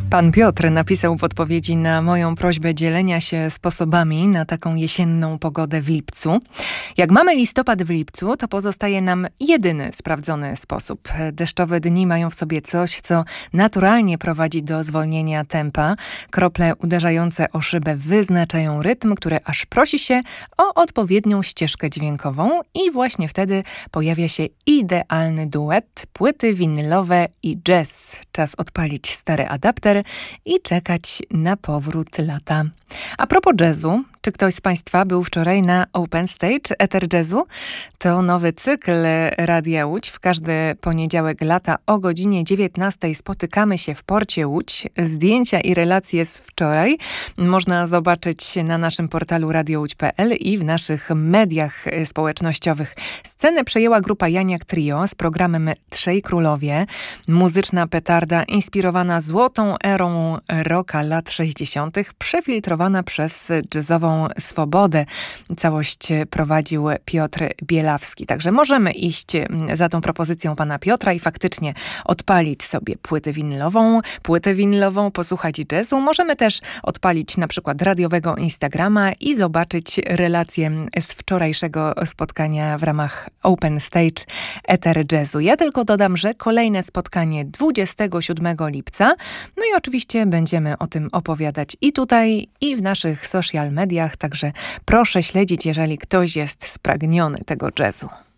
Pan Piotr napisał w odpowiedzi na moją prośbę dzielenia się sposobami na taką jesienną pogodę w lipcu. Jak mamy listopad w lipcu, to pozostaje nam jedyny sprawdzony sposób. Deszczowe dni mają w sobie coś, co naturalnie prowadzi do zwolnienia tempa. Krople uderzające o szybę wyznaczają rytm, który aż prosi się o odpowiednią ścieżkę dźwiękową i właśnie wtedy pojawia się idealny duet, płyty winylowe i jazz. Czas odpalić stary adapter i czekać na powrót lata. A propos jazzu, czy ktoś z Państwa był wczoraj na Open Stage Eter Jazzu? To nowy cykl Radia Łódź. W każdy poniedziałek lata o godzinie 19 spotykamy się w porcie Łódź. Zdjęcia i relacje z wczoraj można zobaczyć na naszym portalu radiołódź.pl i w naszych mediach społecznościowych. Scenę przejęła grupa Janiak Trio z programem Trzej Królowie. Muzyczna petarda inspirowana złotą erą rocka lat 60., przefiltrowana przez jazzową swobodę. Całość prowadził Piotr Bielawski. Także możemy iść za tą propozycją pana Piotra i faktycznie odpalić sobie płytę winylową, posłuchać jazzu. Możemy też odpalić na przykład radiowego Instagrama i zobaczyć relacje z wczorajszego spotkania w ramach Open Stage Eter Jazzu. Ja tylko dodam, że kolejne spotkanie 27 lipca. No i oczywiście będziemy o tym opowiadać i tutaj, i w naszych social mediach, także proszę śledzić, jeżeli ktoś jest spragniony tego jazzu.